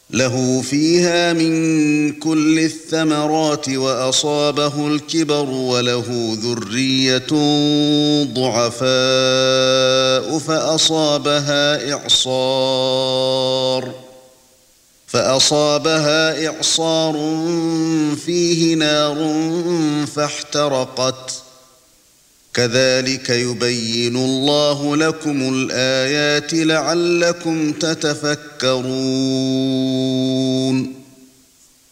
له فيها من كل الثمرات وأصابه الكبر وله ذرية ضعفاء فأصابها إعصار فيه نار فاحترقت كذلك يبين الله لكم الآيات لعلكم تتفكرون